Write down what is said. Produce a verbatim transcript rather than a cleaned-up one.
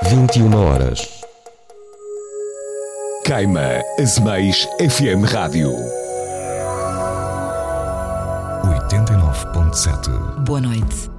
vinte e uma horas. Queima Azeméis F M Rádio oitenta e nove ponto sete. Boa noite.